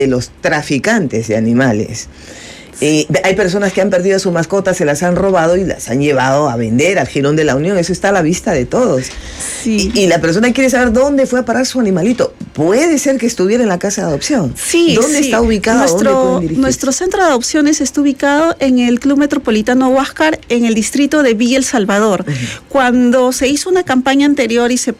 de los traficantes de animales. Hay personas que han perdido a sus mascotas, se las han robado y las han llevado a vender al Jirón de la Unión. Eso está a la vista de todos. Sí. Y la persona quiere saber dónde fue a parar su animalito. Puede ser que estuviera en la casa de adopción. Sí, ¿Dónde está ubicado? Nuestro centro de adopciones está ubicado en el Club Metropolitano Huáscar, en el distrito de Villa El Salvador. Cuando se hizo una campaña anterior y se